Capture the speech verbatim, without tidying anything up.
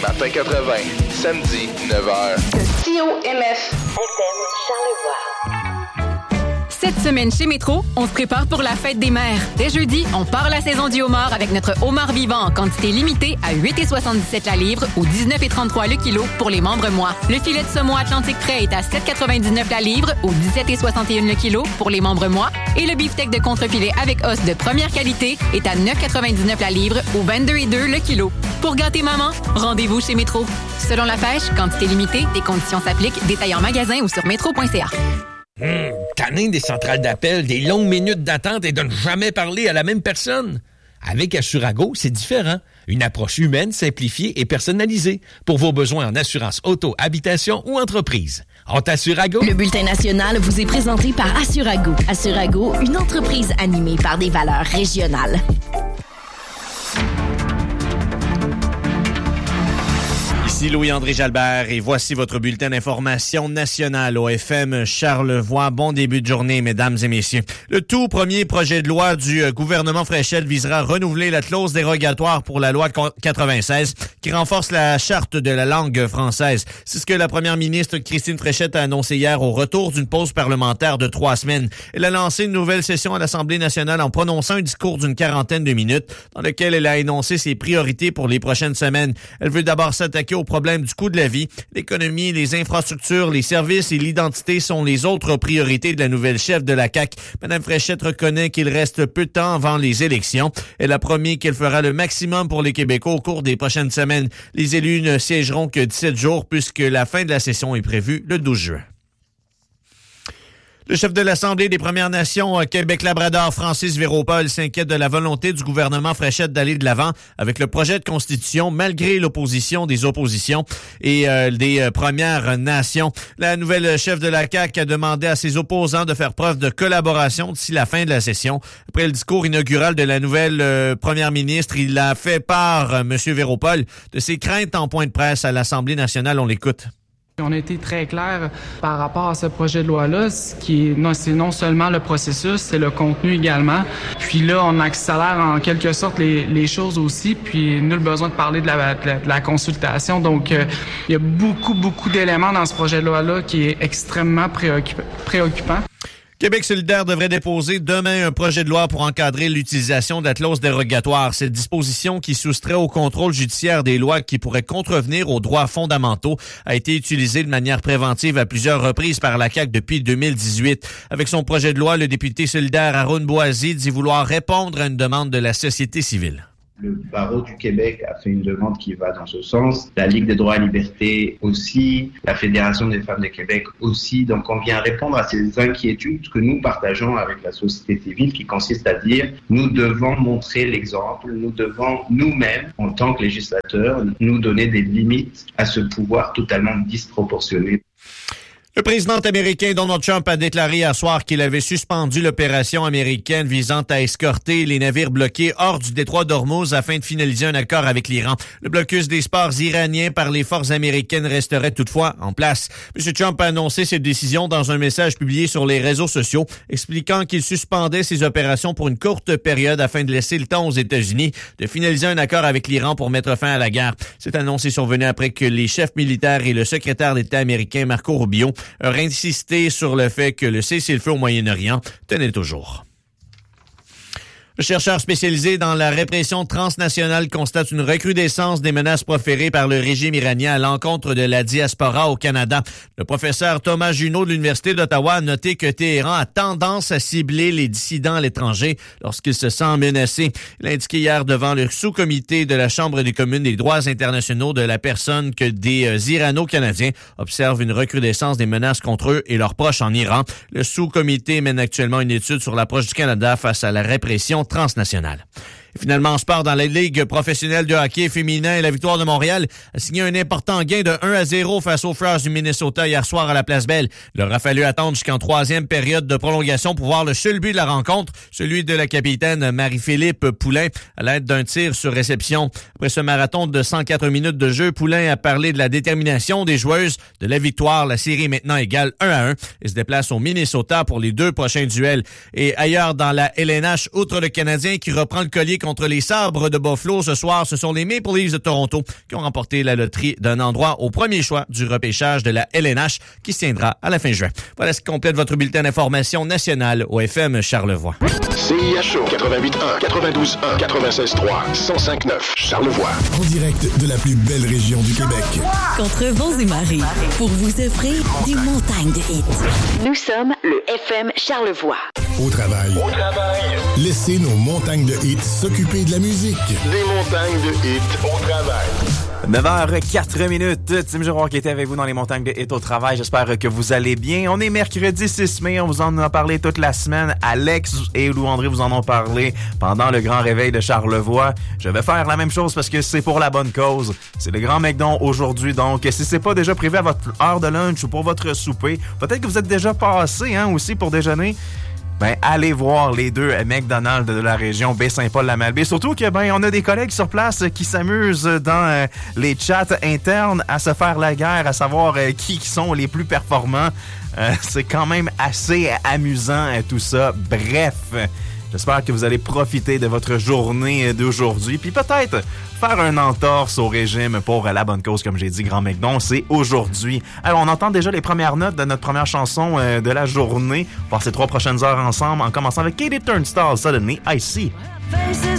Matin quatre-vingts, samedi neuf heures. C O M F F M Charlevoix. Cette semaine chez Métro, on se prépare pour la fête des mères. Dès jeudi, on part la saison du homard avec notre homard vivant en quantité limitée à huit virgule soixante-dix-sept la livre ou dix-neuf virgule trente-trois le kilo pour les membres mois. Le filet de saumon Atlantique frais est à sept virgule quatre-vingt-dix-neuf la livre ou dix-sept virgule soixante et un le kilo pour les membres mois. Et le beefsteak de contrefilet avec os de première qualité est à neuf virgule quatre-vingt-dix-neuf la livre ou vingt-deux virgule deux le kilo. Pour gâter maman, rendez-vous chez Métro. Selon la pêche, quantité limitée, des conditions s'appliquent, détail en magasin ou sur métro point c a. Hum, tanné des centrales d'appel, des longues minutes d'attente et de ne jamais parler à la même personne. Avec Assurago, c'est différent. Une approche humaine, simplifiée et personnalisée pour vos besoins en assurance auto, habitation ou entreprise. On t'Assurago. Le bulletin national vous est présenté par Assurago. Assurago, une entreprise animée par des valeurs régionales. Ici Louis-André Jalbert et voici votre bulletin d'information nationale au F M Charlevoix. Bon début de journée, mesdames et messieurs. Le tout premier projet de loi du gouvernement Fréchette visera à renouveler la clause dérogatoire pour la loi quatre-vingt-seize qui renforce la charte de la langue française. C'est ce que la première ministre Christine Fréchette a annoncé hier au retour d'une pause parlementaire de trois semaines. Elle a lancé une nouvelle session à l'Assemblée nationale en prononçant un discours d'une quarantaine de minutes dans lequel elle a énoncé ses priorités pour les prochaines semaines. Elle veut d'abord s'attaquer au problème du coût de la vie. L'économie, les infrastructures, les services et l'identité sont les autres priorités de la nouvelle chef de la C A Q. Madame Fréchette reconnaît qu'il reste peu de temps avant les élections. Elle a promis qu'elle fera le maximum pour les Québécois au cours des prochaines semaines. Les élus ne siégeront que dix-sept jours puisque la fin de la session est prévue le douze juin. Le chef de l'Assemblée des Premières Nations Québec-Labrador, Francis Véropol, s'inquiète de la volonté du gouvernement Fréchette d'aller de l'avant avec le projet de constitution malgré l'opposition des oppositions et euh, des euh, Premières Nations. La nouvelle chef de la C A Q a demandé à ses opposants de faire preuve de collaboration d'ici la fin de la session. Après le discours inaugural de la nouvelle euh, première ministre, il a fait part, euh, M. Véropol, de ses craintes en point de presse à l'Assemblée nationale. On l'écoute. On a été très clair par rapport à ce projet de loi-là, ce qui est non, c'est non seulement le processus, c'est le contenu également. Puis là, on accélère en quelque sorte les, les choses aussi, puis nul besoin de parler de la, de la, de la consultation. Donc, euh, il y a beaucoup, beaucoup d'éléments dans ce projet de loi-là qui est extrêmement préoccup- préoccupant. Québec solidaire devrait déposer demain un projet de loi pour encadrer l'utilisation de la clause dérogatoire. Cette disposition qui soustrait au contrôle judiciaire des lois qui pourraient contrevenir aux droits fondamentaux a été utilisée de manière préventive à plusieurs reprises par la C A Q depuis deux mille dix-huit. Avec son projet de loi, le député solidaire Arun Boisy dit vouloir répondre à une demande de la société civile. Le barreau du Québec a fait une demande qui va dans ce sens. La Ligue des droits et libertés aussi. La Fédération des femmes de Québec aussi. Donc, on vient répondre à ces inquiétudes que nous partageons avec la société civile qui consiste à dire nous devons montrer l'exemple. Nous devons nous-mêmes, en tant que législateurs, nous donner des limites à ce pouvoir totalement disproportionné. Le président américain Donald Trump a déclaré hier soir qu'il avait suspendu l'opération américaine visant à escorter les navires bloqués hors du détroit d'Ormuz afin de finaliser un accord avec l'Iran. Le blocus des sports iraniens par les forces américaines resterait toutefois en place. M. Trump a annoncé cette décision dans un message publié sur les réseaux sociaux, expliquant qu'il suspendait ses opérations pour une courte période afin de laisser le temps aux États-Unis de finaliser un accord avec l'Iran pour mettre fin à la guerre. Cette annonce est survenue après que les chefs militaires et le secrétaire d'État américain Marco Rubio aurait insisté sur le fait que le cessez-le-feu au Moyen-Orient tenait toujours. Le chercheur spécialisé dans la répression transnationale constate une recrudescence des menaces proférées par le régime iranien à l'encontre de la diaspora au Canada. Le professeur Thomas Junot de l'Université d'Ottawa a noté que Téhéran a tendance à cibler les dissidents à l'étranger lorsqu'il se sent menacé. Il a indiqué hier devant le sous-comité de la Chambre des communes des droits internationaux de la personne que des euh, Irano-Canadiens observent une recrudescence des menaces contre eux et leurs proches en Iran. Le sous-comité mène actuellement une étude sur l'approche du Canada face à la répression transnationale. Et finalement, en sport, dans la Ligue professionnelle de hockey féminin, la Victoire de Montréal a signé un important gain de un à zéro face aux Flyers du Minnesota hier soir à la Place Belle. Il leur a fallu attendre jusqu'en troisième période de prolongation pour voir le seul but de la rencontre, celui de la capitaine Marie-Philippe Poulain, à l'aide d'un tir sur réception. Après ce marathon de cent quatre minutes de jeu, Poulain a parlé de la détermination des joueuses, de la victoire. La série est maintenant égale un à un et se déplace au Minnesota pour les deux prochains duels. Et ailleurs dans la L N H, outre le Canadien qui reprend le collier contre les Sabres de Buffalo. Ce soir, ce sont les Maple Leafs de Toronto qui ont remporté la loterie d'un endroit au premier choix du repêchage de la L N H qui se tiendra à la fin juin. Voilà ce qui complète votre bulletin d'information nationale au F M Charlevoix. C I H O quatre-vingt-huit un, quatre-vingt-douze un, quatre-vingt-seize trois, cent cinq neuf Charlevoix. En direct de la plus belle région du Québec. Contre vents et marées, pour vous offrir des montagnes de hits. Nous sommes le F M Charlevoix. Au travail. Au travail. Laissez nos montagnes de hits s'occuper de la musique. Des montagnes de hits au travail. neuf heures quatre minutes. Tim Giroir qui était avec vous dans les montagnes de hits au travail. J'espère que vous allez bien. On est mercredi six mai. On vous en a parlé toute la semaine. Alex et Lou-André vous en ont parlé pendant le grand réveil de Charlevoix. Je vais faire la même chose parce que c'est pour la bonne cause. C'est le grand McDon aujourd'hui. Donc, si c'est pas déjà prévu à votre heure de lunch ou pour votre souper, peut-être que vous êtes déjà passé hein, aussi pour déjeuner. Ben, allez voir les deux McDonald's de la région Baie-Saint-Paul-la-Malbaie. Surtout que, ben, on a des collègues sur place qui s'amusent dans euh, les chats internes à se faire la guerre, à savoir euh, qui sont les plus performants. Euh, c'est quand même assez amusant, euh, tout ça. Bref, j'espère que vous allez profiter de votre journée d'aujourd'hui. Puis peut-être faire un entorse au régime pour la bonne cause, comme j'ai dit, Grand McDon, c'est aujourd'hui. Alors, on entend déjà les premières notes de notre première chanson euh, de la journée. On va passer trois prochaines heures ensemble, en commençant avec Katie Turnstile, Suddenly I See.